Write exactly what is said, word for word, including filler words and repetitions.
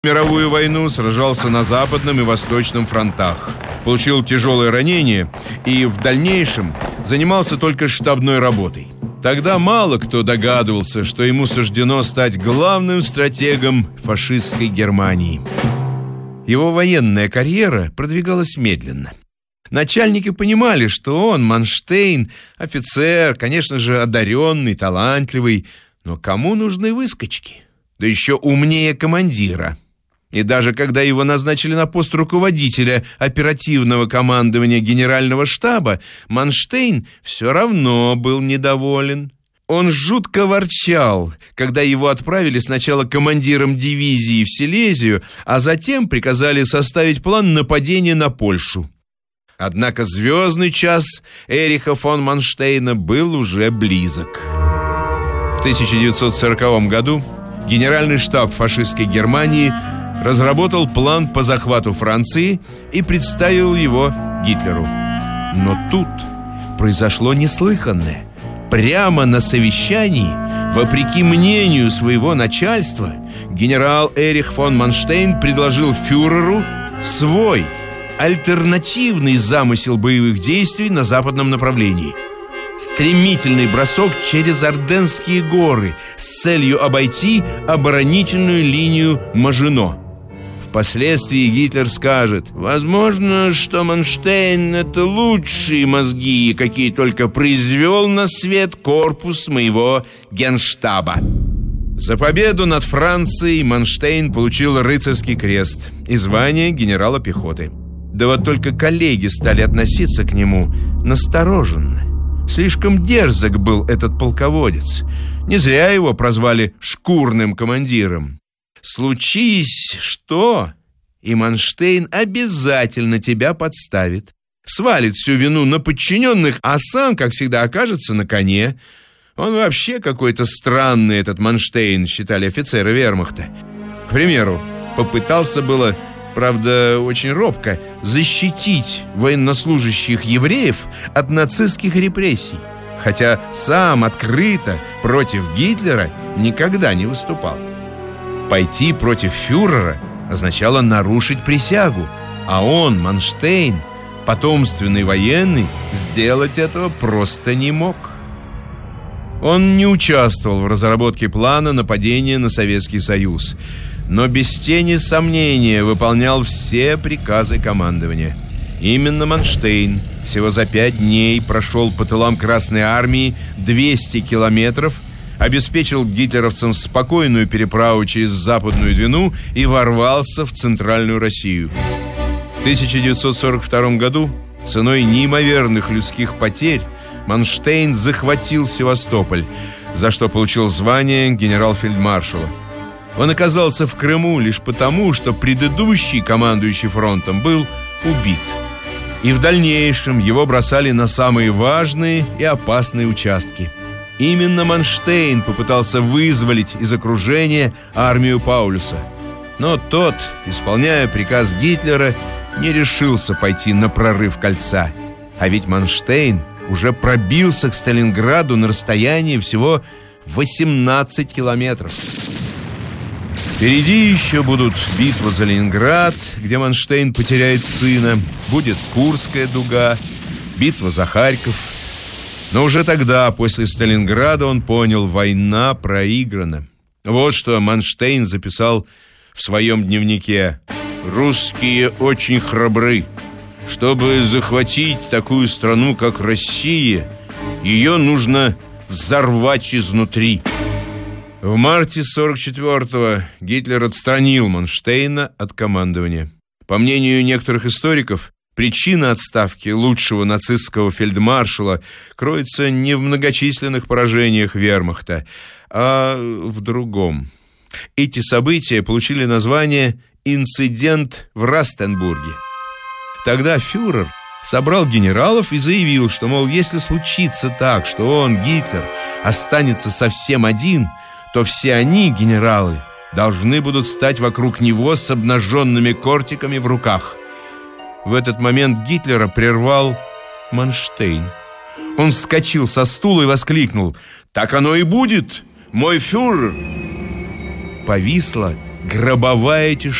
мировую войну сражался на Западном и Восточном фронтах. Получил тяжелые ранения и в дальнейшем занимался только штабной работой. Тогда мало кто догадывался, что ему суждено стать главным стратегом фашистской Германии. Его военная карьера продвигалась медленно. Начальники понимали, что он, Манштейн, офицер, конечно же, одаренный, талантливый, но кому нужны выскочки? Да еще умнее командира. И даже когда его назначили на пост руководителя оперативного командования Генерального штаба, Манштейн все равно был недоволен. Он жутко ворчал, когда его отправили сначала командиром дивизии в Силезию, а затем приказали составить план нападения на Польшу. Однако звездный час Эриха фон Манштейна был уже близок. В тысяча девятьсот сороковом году Генеральный штаб фашистской Германии разработал план по захвату Франции и представил его Гитлеру. Но тут произошло неслыханное. Прямо на совещании, вопреки мнению своего начальства, генерал Эрих фон Манштейн предложил фюреру свой альтернативный замысел боевых действий на западном направлении. Стремительный бросок через Орденские горы с целью обойти оборонительную линию Мажино. Впоследствии Гитлер скажет: возможно, что Манштейн — это лучшие мозги, какие только произвел на свет корпус моего генштаба. За победу над Францией Манштейн получил рыцарский крест и звание генерала пехоты. Да вот только коллеги стали относиться к нему настороженно. Слишком дерзок был этот полководец. Не зря его прозвали шкурным командиром. Случись что, и Манштейн обязательно тебя подставит. Свалит всю вину на подчиненных, а сам, как всегда, окажется на коне. Он вообще какой-то странный, этот Манштейн, считали офицеры вермахта. К примеру, попытался было, правда, очень робко, защитить военнослужащих евреев от нацистских репрессий, хотя сам открыто против Гитлера никогда не выступал. Пойти против фюрера означало нарушить присягу, а он, Манштейн, потомственный военный, сделать этого просто не мог. Он не участвовал в разработке плана нападения на Советский Союз, но без тени сомнения выполнял все приказы командования. Именно Манштейн всего за пять дней прошел по тылам Красной Армии двести километров, обеспечил гитлеровцам спокойную переправу через Западную Двину и ворвался в Центральную Россию. В тысяча девятьсот сорок втором году ценой неимоверных людских потерь Манштейн захватил Севастополь, за что получил звание генерал-фельдмаршала. Он оказался в Крыму лишь потому, что предыдущий командующий фронтом был убит. И в дальнейшем его бросали на самые важные и опасные участки. Именно Манштейн попытался вызволить из окружения армию Паулюса. Но тот, исполняя приказ Гитлера, не решился пойти на прорыв кольца. А ведь Манштейн уже пробился к Сталинграду на расстоянии всего восемнадцать километров. Впереди еще будут битва за Ленинград, где Манштейн потеряет сына, будет Курская дуга, битва за Харьков. Но уже тогда, после Сталинграда, он понял: война проиграна. Вот что Манштейн записал в своем дневнике: «Русские очень храбры. Чтобы захватить такую страну, как Россия, ее нужно взорвать изнутри». В марте сорок четвёртого Гитлер отстранил Манштейна от командования. По мнению некоторых историков, причина отставки лучшего нацистского фельдмаршала кроется не в многочисленных поражениях вермахта, а в другом. Эти события получили название «Инцидент в Растенбурге». Тогда фюрер собрал генералов и заявил, что, мол, если случится так, что он, Гитлер, останется совсем один, то все они, генералы, должны будут встать вокруг него с обнаженными кортиками в руках. В этот момент Гитлера прервал Манштейн. Он вскочил со стула и воскликнул: «Так оно и будет, мой фюрер!» Повисла гробовая тишина.